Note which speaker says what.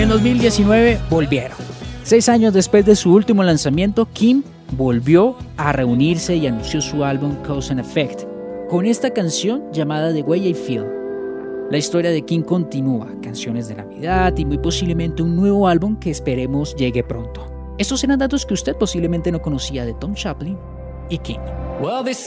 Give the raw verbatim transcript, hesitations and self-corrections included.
Speaker 1: en dos mil diecinueve volvieron. Seis años después de su último lanzamiento, Kim volvió a reunirse y anunció su álbum Cause and Effect, con esta canción llamada The Way I Feel. La historia de Kim continúa, canciones de Navidad y muy posiblemente un nuevo álbum que esperemos llegue pronto. Estos eran datos que usted posiblemente no conocía de Tom Chaplin y Kim.
Speaker 2: Well,